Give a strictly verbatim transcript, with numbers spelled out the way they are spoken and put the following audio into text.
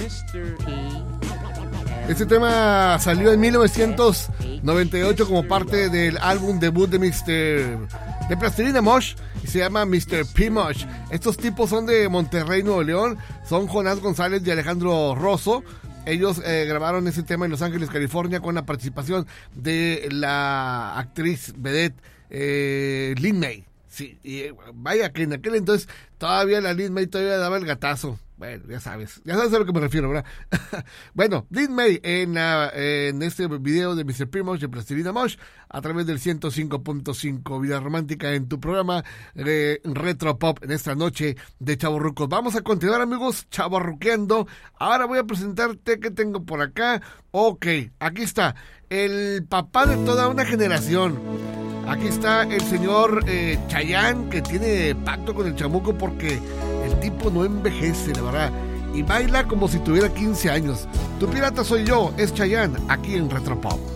Este tema salió en mil novecientos noventa y ocho como parte del álbum debut de mister de Plastilina Mosh y se llama mister P. Mosh. Estos tipos son de Monterrey, Nuevo León. Son Jonás González y Alejandro Rosso. Ellos eh, grabaron ese tema en Los Ángeles, California, con la participación de la actriz vedette eh, Lin May. Sí, y eh, vaya que en aquel entonces todavía la Lin May todavía daba el gatazo. Bueno, ya sabes, ya sabes a lo que me refiero, ¿verdad? Bueno, Lin May en, uh, en este video de mister P. Mosh de Plastilina Mosh a través del ciento cinco punto cinco Vida Romántica en tu programa de Retro Pop en esta noche de Chavorrucos. Vamos a continuar, amigos, chavorruqueando. Ahora voy a presentarte qué tengo por acá. Ok, aquí está, el papá de toda una generación. Aquí está el señor eh, Chayanne, que tiene pacto con el chamuco porque el tipo no envejece, la verdad, y baila como si tuviera quince años. Tu pirata soy yo, es Chayanne, aquí en Retropop.